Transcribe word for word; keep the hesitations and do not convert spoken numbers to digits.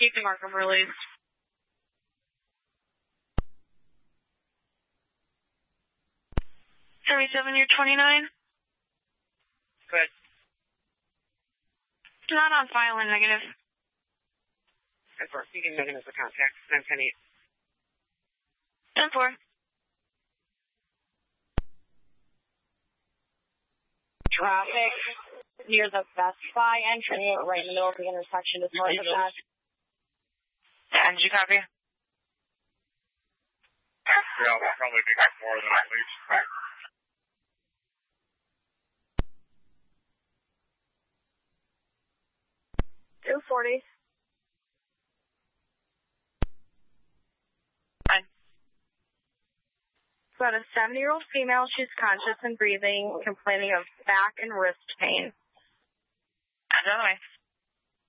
keep the marker released. seventy-seven, you're twenty-nine? Good. Not on file and negative. ten four, you can negative the contact. nine ten eight. ten four. Traffic near the Best Buy entry, right in the middle of the intersection is north of that. And you copy? Yeah, we'll probably be more than at least. two forty. Fine. About a seventy-year-old female. She's conscious and breathing, complaining of back and wrist pain. Out of the way.